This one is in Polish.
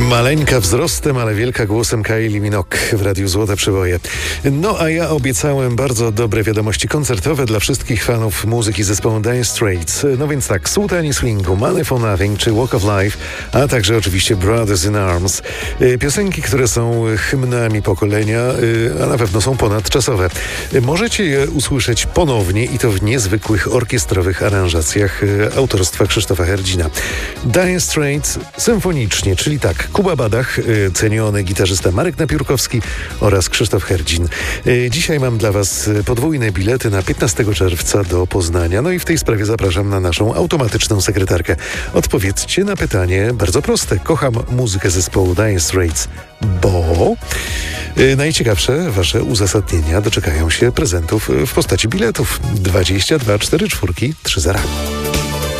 Maleńka wzrostem, ale wielka głosem Kylie Minogue w Radiu Złote Przeboje. No a ja obiecałem bardzo dobre wiadomości koncertowe dla wszystkich fanów muzyki zespołu Dire Straits. No więc tak, Sultani Swingu, Money for Nothing czy Walk of Life, a także oczywiście Brothers in Arms. Piosenki, które są hymnami pokolenia, a na pewno są ponadczasowe. Możecie je usłyszeć ponownie i to w niezwykłych orkiestrowych aranżacjach autorstwa Krzysztofa Herdzina. Dire Straits symfonicznie, czyli tak, Kuba Badach, ceniony gitarzysta Marek Napiórkowski oraz Krzysztof Herdzin. Dzisiaj mam dla Was podwójne bilety na 15 czerwca do Poznania. No i w tej sprawie zapraszam na naszą automatyczną sekretarkę. Odpowiedzcie na pytanie bardzo proste. Kocham muzykę zespołu Dire Straits, bo najciekawsze Wasze uzasadnienia doczekają się prezentów w postaci biletów 22 44 30.